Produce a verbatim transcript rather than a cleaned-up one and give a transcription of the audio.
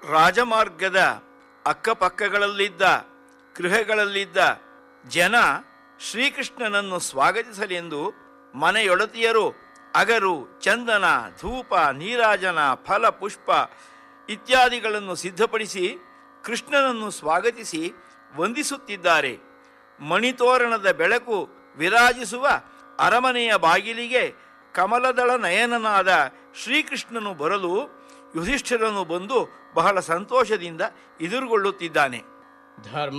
ರಾಜಮಾರ್ಗದ ಅಕ್ಕಪಕ್ಕಗಳಲ್ಲಿದ್ದ ಗೃಹಗಳಲ್ಲಿದ್ದ ಜನ ಶ್ರೀಕೃಷ್ಣನನ್ನು ಸ್ವಾಗತಿಸಲೆಂದು ಮನೆಯೊಡತಿಯರು ಅಗರು, ಚಂದನ, ಧೂಪ, ನೀರಾಜನ, ಫಲ, ಪುಷ್ಪ ಇತ್ಯಾದಿಗಳನ್ನು ಸಿದ್ಧಪಡಿಸಿ ಕೃಷ್ಣನನ್ನು ಸ್ವಾಗತಿಸಿ ವಂದಿಸುತ್ತಿದ್ದಾರೆ. ಮಣಿತೋರಣದ ಬೆಳಕು ವಿರಾಜಿಸುವ ಅರಮನೆಯ ಬಾಗಿಲಿಗೆ ಕಮಲದಳ ನಯನನಾದ ಶ್ರೀಕೃಷ್ಣನು ಬರಲು ಯುಧಿಷ್ಠಿರನು ಬಂದು ಬಹಳ ಸಂತೋಷದಿಂದ ಎದುರುಗೊಳ್ಳುತ್ತಿದ್ದಾನೆ. ಧರ್ಮ